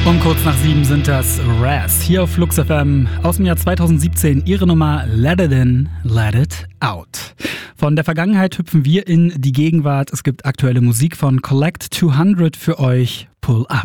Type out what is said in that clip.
Um kurz nach 7 sind das Raz hier auf Flux FM aus dem Jahr 2017. Ihre Nummer Let It In, Let It Out. Von der Vergangenheit hüpfen wir in die Gegenwart. Es gibt aktuelle Musik von Collect 200 für euch. Pull Up.